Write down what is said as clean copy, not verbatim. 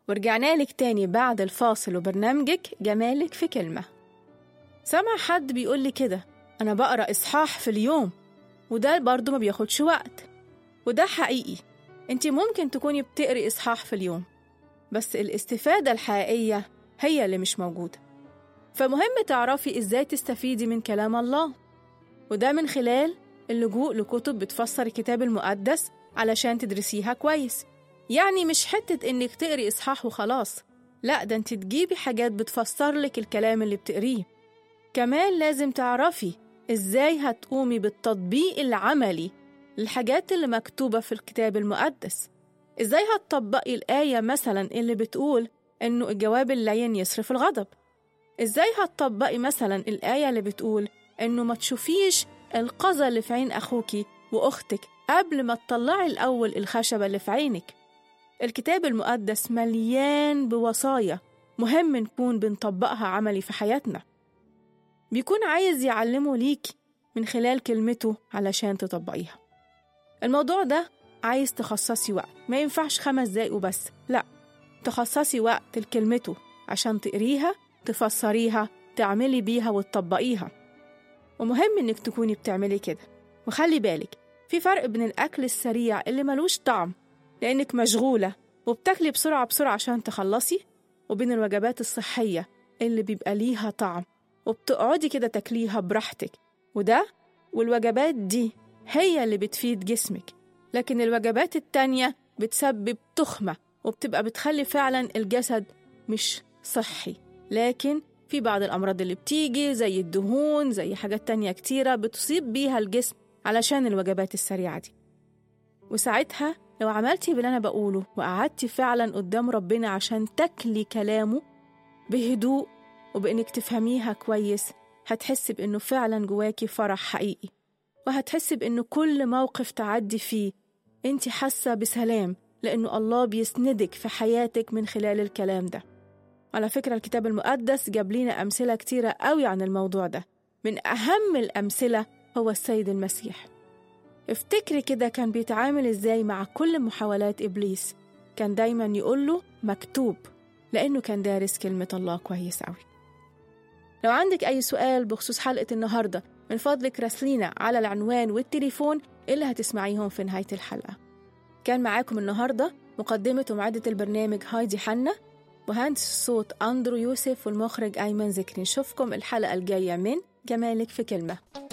ورجعنا لك تاني بعد الفاصل وبرنامجك جمالك في كلمة. سمع حد بيقول لي كده، أنا بقرأ إصحاح في اليوم وده برضو ما بياخدش وقت. وده حقيقي، انتي ممكن تكوني بتقري إصحاح في اليوم، بس الاستفادة الحقيقية هي اللي مش موجودة. فمهم تعرفي إزاي تستفيدي من كلام الله، وده من خلال اللجوء لكتب بتفسر الكتاب المقدس علشان تدرسيها كويس. يعني مش حتة إنك تقري إصحاح وخلاص، لا، ده انت تجيبي حاجات بتفسر لك الكلام اللي بتقريه. كمان لازم تعرفي إزاي هتقومي بالتطبيق العملي للحاجات اللي مكتوبة في الكتاب المقدس. إزاي هتطبقي الآية مثلا اللي بتقول إنه الجواب اللين يصرف الغضب. إزاي هتطبقي مثلا الآية اللي بتقول إنه ما تشوفيش القذى اللي في عين أخوكي وأختك قبل ما تطلعي الأول الخشبة اللي في عينك. الكتاب المقدس مليان بوصايا مهم نكون بنطبقها عملي في حياتنا. بيكون عايز يعلمه ليك من خلال كلمته علشان تطبقيها. الموضوع ده عايز تخصصي وقت، ما ينفعش 5 دقايق وبس، لا، تخصصي وقت لكلمته عشان تقريها، تفسريها، تعملي بيها وتطبقيها. ومهم إنك تكوني بتعملي كده. وخلي بالك، في فرق بين الأكل السريع اللي ملوش طعم لأنك مشغولة وبتاكلي بسرعة عشان تخلصي، وبين الوجبات الصحية اللي بيبقى ليها طعم وبتقعدي كده تاكليها براحتك. والوجبات دي هي اللي بتفيد جسمك، لكن الوجبات التانية بتسبب تخمة وبتبقى بتخلي فعلا الجسد مش صحي. لكن في بعض الأمراض اللي بتيجي زي الدهون، زي حاجات تانية كتيرة بتصيب بيها الجسم علشان الوجبات السريعة دي. وساعتها لو عملتي باللي أنا بقوله وقعدتي فعلا قدام ربنا عشان تاكلي كلامه بهدوء وبإنك تفهميها كويس، هتحسي بإنه فعلا جواكي فرح حقيقي، وهتحسي بإنه كل موقف تعدي فيه انتي حاسة بسلام، لأنه الله بيسندك في حياتك من خلال الكلام ده. على فكرة الكتاب المقدس جاب لنا أمثلة كتيرة قوي عن الموضوع ده. من أهم الأمثلة هو السيد المسيح. افتكري كده كان بيتعامل إزاي مع كل محاولات إبليس. كان دايما يقوله مكتوب، لأنه كان دارس كلمة الله كويس قوي. لو عندك أي سؤال بخصوص حلقة النهاردة، من فضلك راسلينا على العنوان والتليفون اللي هتسمعيهم في نهاية الحلقة. كان معاكم النهاردة مقدمة ومعدة البرنامج هايدي حنا، وهندس الصوت أندرو يوسف، والمخرج أيمن ذكري. نشوفكم الحلقة الجاية من جمالك في كلمة.